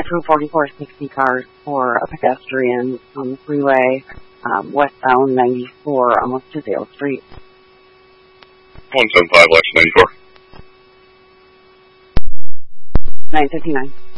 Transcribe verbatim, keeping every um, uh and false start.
Metro forty-four sixty cars for a pedestrian on the freeway, um, westbound ninety-four, almost to Dale Street. one seven five, Lex ninety-four. nine fifty-nine.